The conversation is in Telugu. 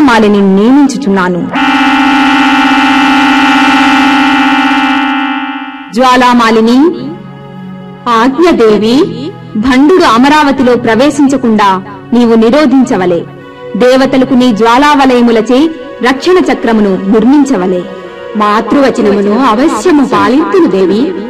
జ్వాలామాలిని నియమించుచున్నాను. జ్వాలామాలిని, ఆజ్ఞదేవి. భండుడు అమరావతిలో ప్రవేశించకుండా నీవు నిరోధించవలే. దేవతలకు నీ జ్వాలావలయములచే రక్షణ చక్రమును నిర్మించవలే. మాతృవచనమును అవశ్యము పాలింతును దేవి.